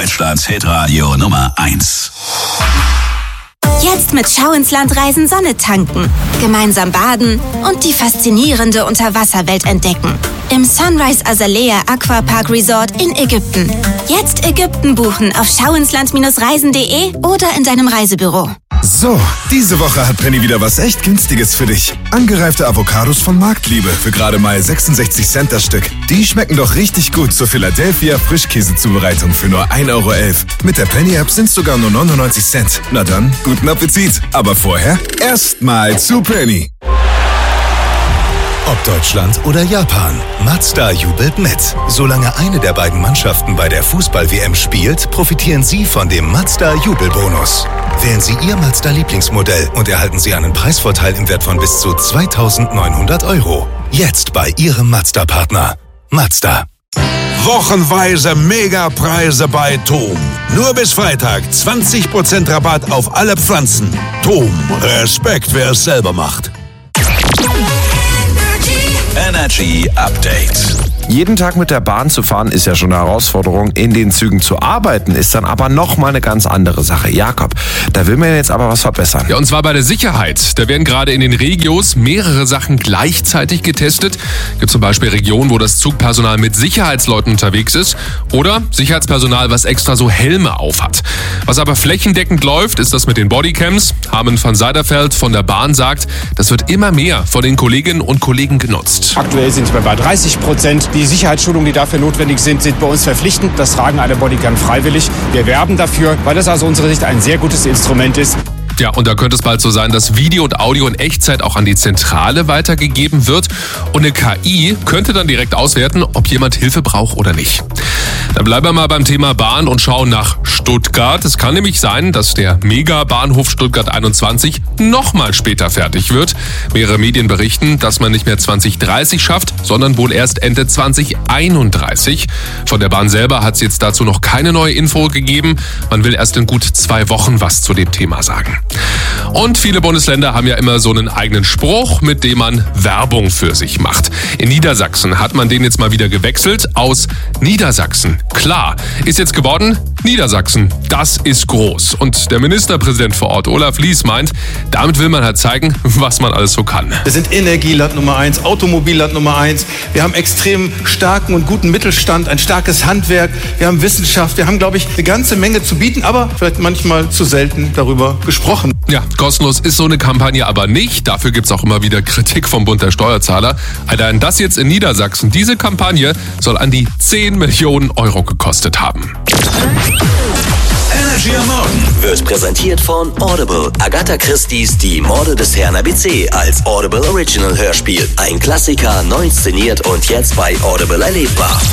Deutschlands Hitradio Nummer 1. Jetzt mit Schau ins Land reisen, Sonne tanken, gemeinsam baden und die faszinierende Unterwasserwelt entdecken. Im Sunrise Azalea Aquapark Resort in Ägypten. Jetzt Ägypten buchen auf schauinsland-reisen.de oder in deinem Reisebüro. So, diese Woche hat Penny wieder was echt Günstiges für dich. Angereifte Avocados von Marktliebe für gerade mal 66 Cent das Stück. Die schmecken doch richtig gut zur Philadelphia Frischkäsezubereitung für nur 1,11 Euro. Mit der Penny-App sind es sogar nur 99 Cent. Na dann, guten Appetit. Aber vorher erstmal zu Penny. Ob Deutschland oder Japan, Mazda jubelt mit. Solange eine der beiden Mannschaften bei der Fußball-WM spielt, profitieren Sie von dem Mazda-Jubelbonus. Wählen Sie Ihr Mazda-Lieblingsmodell und erhalten Sie einen Preisvorteil im Wert von bis zu 2.900 €. Jetzt bei Ihrem Mazda-Partner. Mazda. Wochenweise Megapreise bei TOM. Nur bis Freitag 20% Rabatt auf alle Pflanzen. TOM, Respekt, wer es selber macht. Energy Update. Jeden Tag mit der Bahn zu fahren ist ja schon eine Herausforderung. In den Zügen zu arbeiten ist dann aber nochmal eine ganz andere Sache. Jakob, da will man jetzt aber was verbessern. Ja, und zwar bei der Sicherheit. Da werden gerade in den Regios mehrere Sachen gleichzeitig getestet. Es gibt zum Beispiel Regionen, wo das Zugpersonal mit Sicherheitsleuten unterwegs ist oder Sicherheitspersonal, was extra so Helme aufhat. Was aber flächendeckend läuft, ist das mit den Bodycams. Harmen van Seiderfeld von der Bahn sagt, das wird immer mehr von den Kolleginnen und Kollegen genutzt. Aktuell sind wir bei 30%. Die Sicherheitsschulungen, die dafür notwendig sind, sind bei uns verpflichtend. Das Tragen alle Bodycam freiwillig. Wir werben dafür, weil das aus unserer Sicht ein sehr gutes Instrument ist. Ja, und da könnte es bald so sein, dass Video und Audio in Echtzeit auch an die Zentrale weitergegeben wird. Und eine KI könnte dann direkt auswerten, ob jemand Hilfe braucht oder nicht. Dann bleiben wir mal beim Thema Bahn und schauen nach Stuttgart. Es kann nämlich sein, dass der Megabahnhof Stuttgart 21 nochmal später fertig wird. Mehrere Medien berichten, dass man nicht mehr 2030 schafft, sondern wohl erst Ende 2031. Von der Bahn selber hat es jetzt dazu noch keine neue Info gegeben. Man will erst in gut 2 Wochen was zu dem Thema sagen. Und viele Bundesländer haben ja immer so einen eigenen Spruch, mit dem man Werbung für sich macht. In Niedersachsen hat man den jetzt mal wieder gewechselt aus Niedersachsen. Klar, ist jetzt geworden Niedersachsen. Das ist groß. Und der Ministerpräsident vor Ort, Olaf Lies, meint, damit will man halt zeigen, was man alles so kann. Wir sind Energieland Nummer 1, Automobilland Nummer 1. Wir haben extrem starken und guten Mittelstand, ein starkes Handwerk. Wir haben Wissenschaft. Wir haben, glaube ich, eine ganze Menge zu bieten, aber vielleicht manchmal zu selten darüber gesprochen. Ja, kostenlos ist so eine Kampagne aber nicht. Dafür gibt's auch immer wieder Kritik vom Bund der Steuerzahler. Allein das jetzt in Niedersachsen, diese Kampagne soll an die 10 Millionen € gekostet haben. Energy am Morgen Wird präsentiert von Audible. Agatha Christie's Die Morde des Herrn ABC als Audible Original Hörspiel. Ein Klassiker, neu inszeniert und jetzt bei Audible erlebbar.